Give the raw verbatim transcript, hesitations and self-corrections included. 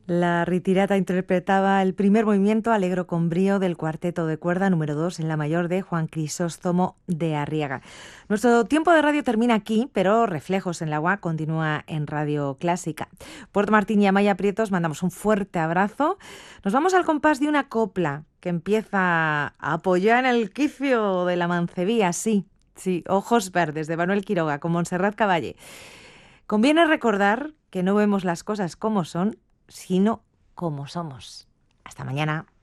La Ritirata interpretaba el primer movimiento Alegro con brío del cuarteto de cuerda número dos en la mayor de Juan Crisóstomo de Arriaga. Nuestro tiempo de radio termina aquí, pero Reflejos en la U A continúa en Radio Clásica. Puerto Martín y Amaya Prietos mandamos un fuerte abrazo. Nos vamos al compás de una copla que empieza a apoyar en el quicio de la mancebía, sí, sí, Ojos Verdes de Manuel Quiroga con Montserrat Caballé. Conviene recordar que no vemos las cosas como son, sino como somos. Hasta mañana.